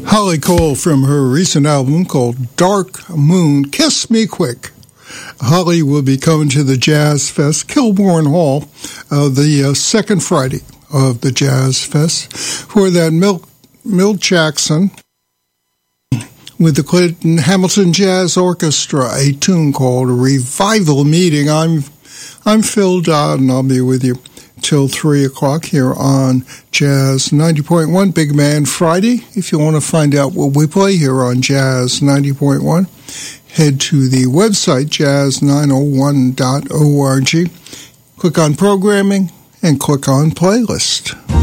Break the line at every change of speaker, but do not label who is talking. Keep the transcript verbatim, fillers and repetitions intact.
Holly Cole from her recent album called Dark Moon, Kiss Me Quick. Holly will be coming to the Jazz Fest, Kilbourne Hall, uh, the uh, second Friday of the Jazz Fest, for that Milt, Milt Jackson with the Clinton Hamilton Jazz Orchestra, a tune called Revival Meeting. I'm, I'm Phil Dodd, and I'll be with you till three o'clock here on Jazz ninety point one, Big Man Friday. If you want to find out what we play here on Jazz ninety point one, head to the website, jazz nine oh one dot org. Click on Programming and click on Playlist.